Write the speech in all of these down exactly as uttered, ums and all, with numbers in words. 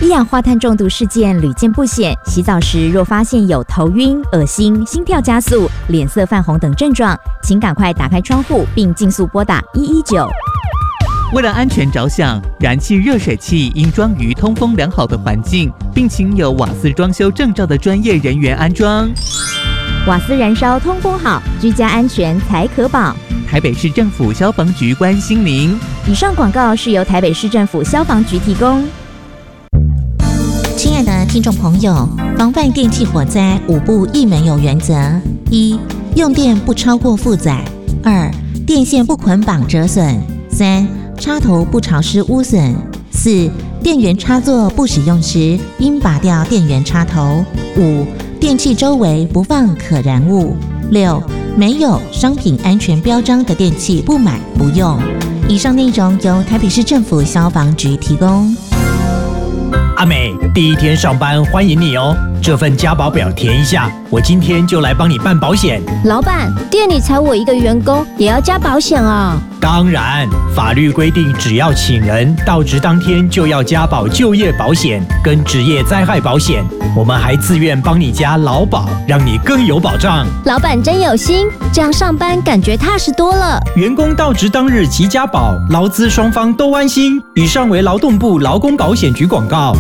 一氧化碳中毒事件屡见不鲜，洗澡时若发现有头晕、恶心、心跳加速、脸色泛红等症状，请赶快打开窗户并尽速拨打一一九。 为了安全着想，燃气热水器应装于通风良好的环境，并请有瓦斯装修证照的专业人员安装。 瓦斯燃烧通风好，居家安全才可保。 台北市政府消防局关心您。 以上广告是由台北市政府消防局提供。 亲爱的听众朋友，防范电器火灾五不一没有原则：一、用电不超过负载；二、电线不捆绑折损；三、插头不潮湿污损；四、电源插座不使用时，应拔掉电源插头；五、电器周围不放可燃物；六、没有商品安全标章的电器不买不用。以上内容由台北市政府消防局提供。 阿美，第一天上班欢迎你哦！这份加保表填一下，我今天就来帮你办保险。 老板，店里才我一个员工，也要加保险啊？ 当然，法律规定，只要请人到职当天就要加保就业保险跟职业灾害保险。我们还自愿帮你加劳保，让你更有保障。 老板真有心，这样上班感觉踏实多了。 员工到职当日即加保，劳资双方都安心。以上为劳动部劳工保险局广告。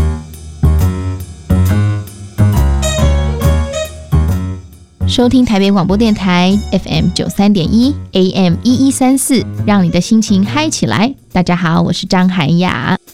收听台北广播电台 F M 九三点一 A M 一一三四，让你的心情嗨起来。大家好，我是张涵雅。